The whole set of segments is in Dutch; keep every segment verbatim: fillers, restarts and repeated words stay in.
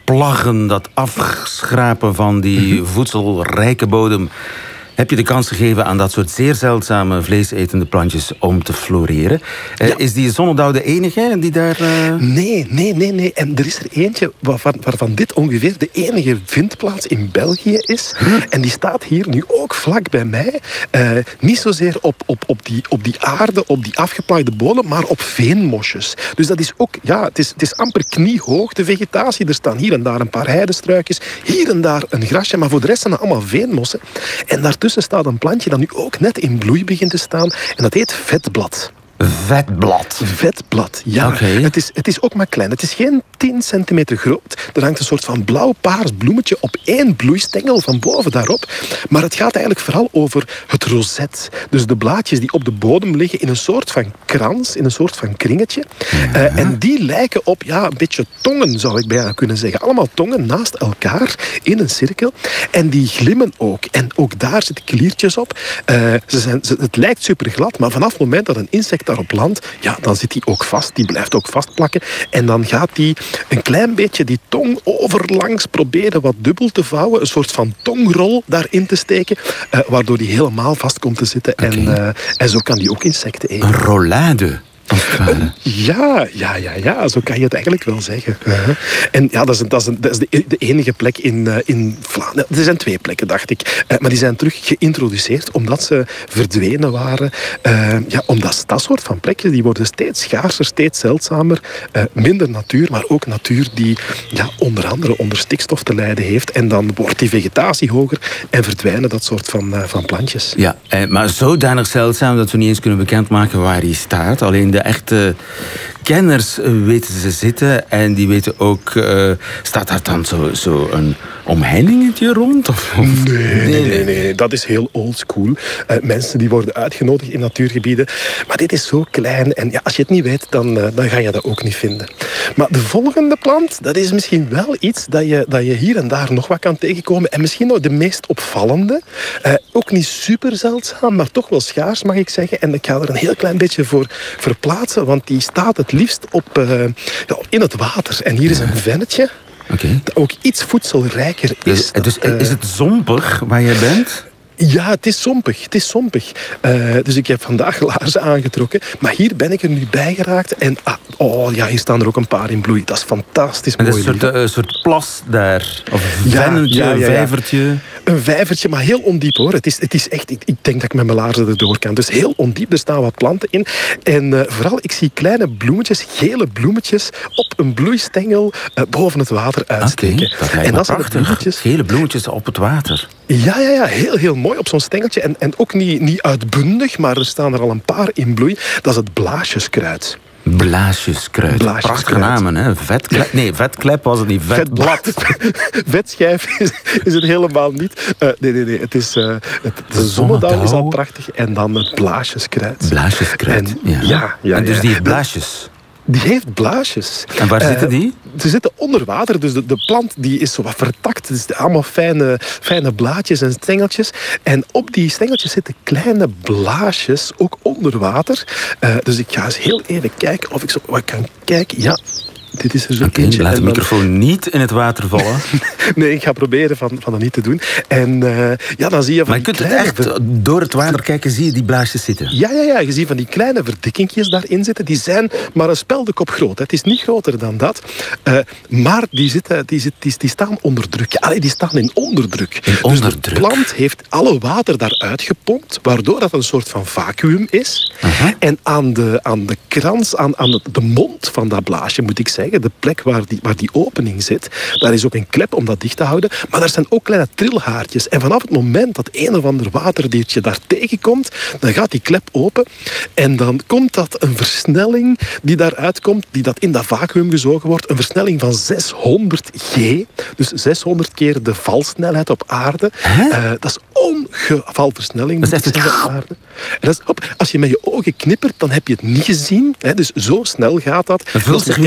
plaggen, dat afschrapen van die mm-hmm. voedselrijke bodem, heb je de kans gegeven aan dat soort zeer zeldzame vleesetende plantjes om te floreren. Ja. Uh, is die zonnedauw de enige die daar... Uh... Nee, nee, nee, nee. En er is er eentje waarvan, waarvan dit ongeveer de enige vindplaats in België is. Hm. En die staat hier nu ook vlak bij mij. Uh, niet zozeer op, op, op, die, op die aarde, op die afgeplagde bodem, maar op veenmosjes. Dus dat is ook, ja, het is, het is amper kniehoog, de vegetatie. Er staan hier en daar een paar heidestruikjes, hier en daar een grasje, maar voor de rest zijn het allemaal veenmossen. En daar Tussen staat een plantje dat nu ook net in bloei begint te staan. En dat heet vetblad. Vetblad? Vetblad, ja. Okay. Het, is, het is ook maar klein. Het is geen tien centimeter groot. Er hangt een soort van blauw-paars bloemetje op één bloeistengel van boven daarop. Maar het gaat eigenlijk vooral over het roset. Dus de blaadjes die op de bodem liggen in een soort van krans, in een soort van kringetje. Ja. Uh, en die lijken op ja, een beetje tongen, zou ik bijna kunnen zeggen. Allemaal tongen naast elkaar in een cirkel. En die glimmen ook. En ook daar zitten kliertjes op. Uh, ze zijn, ze, het lijkt super glad, maar vanaf het moment dat een insect daarop landt, ja, dan zit die ook vast. Die blijft ook vastplakken. En dan gaat die een klein beetje die tong overlangs proberen wat dubbel te vouwen. Een soort van tongrol daarin te steken. Uh, waardoor die helemaal vast komt te zitten. Okay. En, uh, en zo kan die ook insecten eten. Een rollade. Uh, ja, ja, ja, ja, zo kan je het eigenlijk wel zeggen. Uh-huh. En ja, dat is, dat is, een, dat is de, de enige plek in, uh, in Vlaanderen. Er zijn twee plekken, dacht ik. Uh, maar die zijn terug geïntroduceerd omdat ze verdwenen waren. Uh, ja, omdat dat soort van plekjes, die worden steeds schaarser, steeds zeldzamer. Uh, minder natuur, maar ook natuur die ja, onder andere onder stikstof te lijden heeft. En dan wordt die vegetatie hoger en verdwijnen dat soort van, uh, van plantjes. Ja, eh, maar zodanig zeldzaam dat we niet eens kunnen bekendmaken waar die staat. Alleen de echte kenners weten ze zitten en die weten ook, uh, staat daar dan zo, zo een omheiningetje rond? Of, of? Nee, nee, nee, nee, nee, dat is heel oldschool. Uh, mensen die worden uitgenodigd in natuurgebieden. Maar dit is zo klein en ja, als je het niet weet, dan, uh, dan ga je dat ook niet vinden. Maar de volgende plant, dat is misschien wel iets dat je, dat je hier en daar nog wat kan tegenkomen. En misschien nog de meest opvallende. Uh, ook niet super zeldzaam, maar toch wel schaars, mag ik zeggen. En ik ga er een heel klein beetje voor verplaatsen, want die staat het liefst op, uh, ja, in het water. En hier is een vennetje. Okay. Dat ook iets voedselrijker is. Dus, dus uh, is het zompig waar je bent? Ja, het is zompig. Het is zompig. Uh, dus ik heb vandaag laarzen aangetrokken. Maar hier ben ik er nu bij geraakt. En ah, oh, ja, hier staan er ook een paar in bloei. Dat is fantastisch mooi. En dat is een soort, uh, soort plas daar. Of een vennetje, ja, ja, ja, ja. vijvertje. Een vijvertje, maar heel ondiep hoor. Het is, het is echt, ik, ik denk dat ik met mijn laarzen erdoor kan. Dus heel ondiep, er staan wat planten in. En uh, vooral, ik zie kleine bloemetjes, gele bloemetjes, op een bloeistengel uh, boven het water uitsteken. Okay, dat lijkt en me prachtig. Bloemetjes... Gele bloemetjes op het water. Ja, ja, ja, heel, heel mooi op zo'n stengeltje. En, en ook niet, niet uitbundig, maar er staan er al een paar in bloei. Dat is het blaasjeskruid. Blaasjeskruid. Prachtige namen, hè? Vetklep. Nee, vetklep was het niet. Vetblad. Vetschijf is, is het helemaal niet. Uh, nee, nee, nee. Het is, uh, het, de zonnedauw is al prachtig. En dan het blaasjeskruid. Blaasjeskruid, en, ja. ja, ja en dus ja. die heeft blaasjes. Die heeft blaasjes. En waar uh, zitten die? Ze zitten onder water, dus de, de plant die is zo wat vertakt. Het is allemaal fijne, fijne blaadjes en stengeltjes. En op die stengeltjes zitten kleine blaasjes, ook onder water. Uh, dus ik ga eens heel even kijken of ik zo wat kan kijken. Ja, dit is er zo'n okay, laat de microfoon dan... niet in het water vallen. Nee, ik ga proberen van, van dat niet te doen. En uh, ja, dan zie je van maar je kunt het echt, ver... door het water kijken, zie je die blaasjes zitten. Ja, ja, ja, je ziet van die kleine verdikkingjes daarin zitten. Die zijn maar een speldekop groot. Hè. Het is niet groter dan dat. Uh, maar die, zitten, die, zit, die, die staan onder druk. Ja, allee, die staan in onderdruk. In onderdruk. Dus de plant heeft alle water daaruit gepompt, waardoor dat een soort van vacuüm is. Uh-huh. En aan de, aan de krans, aan, aan de, de mond van dat blaasje, moet ik zeggen, de plek waar die, waar die opening zit, daar is ook een klep om dat dicht te houden. Maar daar zijn ook kleine trilhaartjes. En vanaf het moment dat een of ander waterdiertje daar tegenkomt, dan gaat die klep open. En dan komt dat een versnelling die daaruit komt, die dat in dat vacuüm gezogen wordt. Een versnelling van zeshonderd G. Dus zeshonderd keer de valsnelheid op aarde. Uh, dat is ongevalversnelling. Dat is echt het... op aarde. En dat is, op, als je met je ogen knippert, dan heb je het niet gezien. Hè, dus zo snel gaat dat. Het vult zich weer met water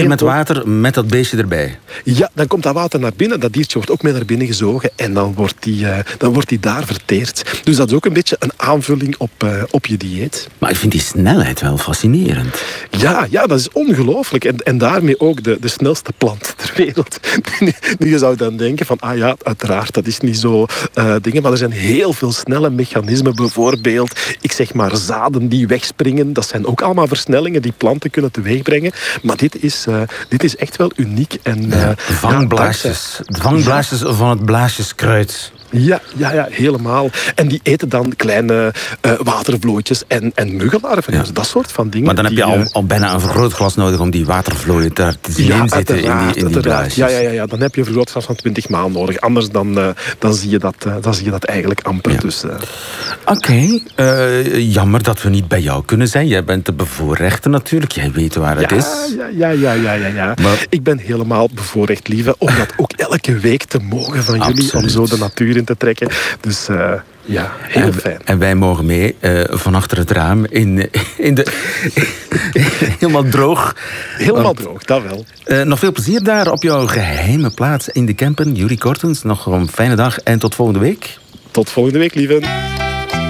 water met dat beestje erbij. Ja, dan komt dat water naar binnen. Dat diertje wordt ook mee naar binnen gezogen. En dan wordt die, uh, dan wordt die daar verteerd. Dus dat is ook een beetje een aanvulling op, uh, op je dieet. Maar ik vind die snelheid wel fascinerend. Ja, ja, dat is ongelooflijk. En, en daarmee ook de, de snelste plant ter wereld. Nu, je zou dan denken van, ah ja, uiteraard, dat is niet zo uh, dingen. Maar er zijn heel veel snelle mechanismen. Bijvoorbeeld, ik zeg maar, zaden die wegspringen. Dat zijn ook allemaal versnellingen die planten kunnen teweegbrengen. Maar dit is, uh, dit is echt wel uniek. En, uh, ja, vangblaasjes. Ja, vangblaasjes ja. van het blaasjeskruid. Ja, ja, ja, helemaal. En die eten dan kleine uh, watervlooitjes en, en muggenlarven. Ja. Dus dat soort van dingen. Maar dan heb die, je al, al bijna een vergrootglas nodig om die watervlooien daar te zien ja, zitten in die, in die blaasjes. Ja, ja, ja, ja, dan heb je een vergrootglas van twintig maal nodig. Anders dan, uh, dan, zie je dat, uh, dan zie je dat eigenlijk amper. Ja. Dus, uh... Oké, okay. uh, jammer dat we niet bij jou kunnen zijn. Jij bent de bevoorrechte natuurlijk. Jij weet waar het ja, is. Ja, ja, ja, ja, ja, ja. Maar... Ik ben helemaal bevoorrecht, lieve. Om dat ook elke week te mogen van jullie. Absoluut. Om zo de natuur in te trekken. Dus uh, ja, heel en, fijn. En wij mogen mee uh, van achter het raam in, in de... helemaal droog. Helemaal Want, droog, dat wel. Uh, nog veel plezier daar op jouw geheime plaats in de Kempen. Yuri Kortens, nog een fijne dag en tot volgende week. Tot volgende week, lieve.